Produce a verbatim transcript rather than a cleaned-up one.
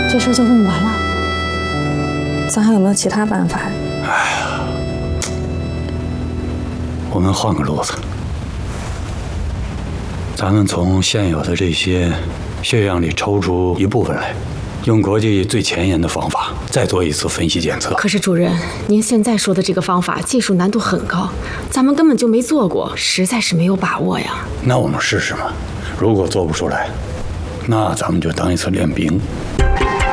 这事就这么完了？咱还有没有其他办法？ 哎呀，我们换个路子，咱们从现有的这些血样里抽出一部分来，用国际最前沿的方法再做一次分析检测。 可是主任，您现在说的这个方法技术难度很高，咱们根本就没做过，实在是没有把握呀。 那我们试试嘛，如果做不出来，那咱们就当一次练兵。